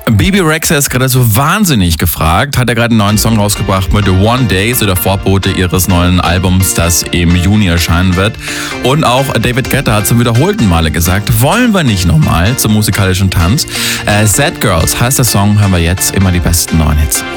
Bebe Rexha ist gerade so wahnsinnig gefragt. Hat er gerade einen neuen Song rausgebracht mit One Day, so der Vorbote ihres neuen Albums, das im Juni erscheinen wird. Und auch David Guetta hat zum wiederholten Male gesagt, wollen wir nicht nochmal zum musikalischen Tanz. Sad Girls heißt der Song, hören wir jetzt immer die besten neuen Hits.